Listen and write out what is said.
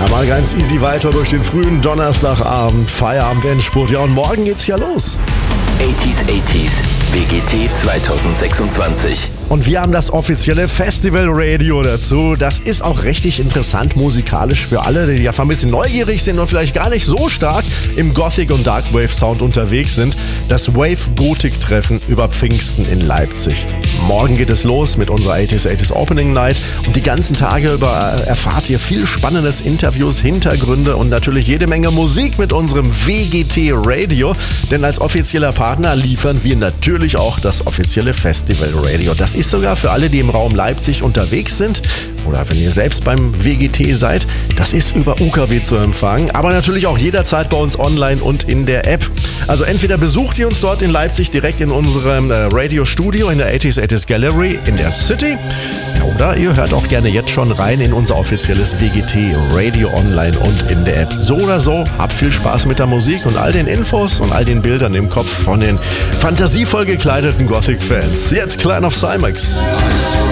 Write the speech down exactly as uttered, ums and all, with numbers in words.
Ja, mal ganz easy weiter durch den frühen Donnerstagabend, Feierabend, Endspurt. Ja, und morgen geht's ja los. achtziger achtziger W G T zweitausendsechsundzwanzig. Und wir haben das offizielle Festival Radio dazu. Das ist auch richtig interessant musikalisch für alle, die einfach ein bisschen neugierig sind und vielleicht gar nicht so stark im Gothic- und Darkwave-Sound unterwegs sind. Das Wave-Gothic-Treffen über Pfingsten in Leipzig. Morgen geht es los mit unserer achtziger achtziger Opening Night. Und die ganzen Tage über erfahrt ihr viel spannendes Interviews, Hintergründe und natürlich jede Menge Musik mit unserem W G T Radio. Denn als offizieller Partner liefern wir natürlich auch das offizielle Festival Radio. Das ist sogar für alle, die im Raum Leipzig unterwegs sind oder wenn ihr selbst beim W G T seid, das ist über U K W zu empfangen, aber natürlich auch jederzeit bei uns online und in der App. Also entweder besucht ihr uns dort in Leipzig direkt in unserem äh, Radiostudio in der achtziger achtziger Gallery in der City, oder ihr hört auch gerne jetzt schon rein in unser offizielles W G T Radio online und in der App. So oder so, habt viel Spaß mit der Musik und all den Infos und all den Bildern im Kopf von den fantasievoll gekleideten Gothic-Fans. Jetzt Clan of Cymax.